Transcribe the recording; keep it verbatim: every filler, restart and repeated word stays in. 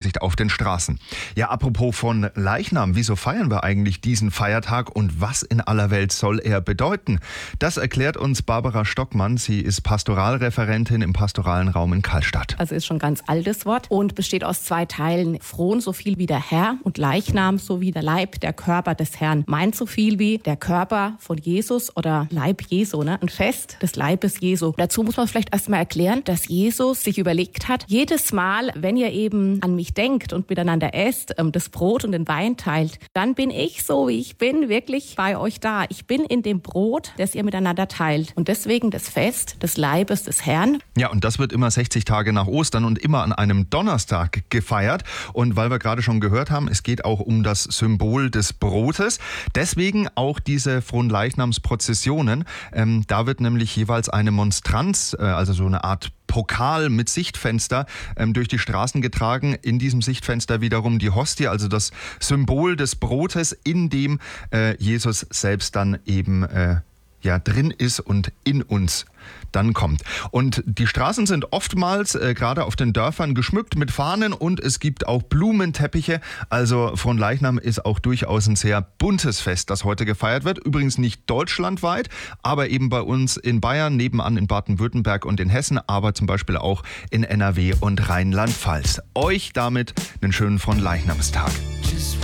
Vorsicht auf den Straßen. Ja, apropos von Leichnam, wieso feiern wir eigentlich diesen Feiertag und was in aller Welt soll er bedeuten? Das erklärt uns Barbara Stockmann. Sie ist Pastoralreferentin im pastoralen Raum in Kallstadt. Also ist schon ein ganz altes Wort und besteht aus zwei Teilen. Fron so viel wie der Herr und Leichnam so wie der Leib, der Körper des Herrn. Meint so viel wie der Körper von Jesus oder Leib Jesu, ne? Ein Fest des Leibes Jesu. Dazu muss man vielleicht erstmal erklären, dass Jesus sich überlegt hat, jedes Mal, wenn ihr eben an mich denkt und miteinander esst, das Brot und den Wein teilt, dann bin ich so, wie ich bin, wirklich bei euch da. Ich bin in dem Brot, das ihr miteinander teilt. Und deswegen das Fest des Leibes des Herrn. Ja, und das wird immer sechzig Tage nach Ostern und immer an einem Donnerstag gefeiert. Und weil wir gerade schon gehört haben, es geht auch um das Symbol des Brotes. Deswegen auch diese Fronleichnamsprozessionen. Ähm, da wird nämlich jeweils eine Monstranz, äh, also so eine Art Pokal mit Sichtfenster ähm, durch die Straßen getragen. In diesem Sichtfenster wiederum die Hostie, also das Symbol des Brotes, in dem äh, Jesus selbst dann eben äh, ja drin ist und in uns dann kommt. Und die Straßen sind oftmals äh, gerade auf den Dörfern geschmückt mit Fahnen und es gibt auch Blumenteppiche. Also Fronleichnam ist auch durchaus ein sehr buntes Fest, das heute gefeiert wird. Übrigens nicht deutschlandweit, aber eben bei uns in Bayern, nebenan in Baden-Württemberg und in Hessen, aber zum Beispiel auch in N R W und Rheinland-Pfalz. Euch damit einen schönen Fronleichnamstag.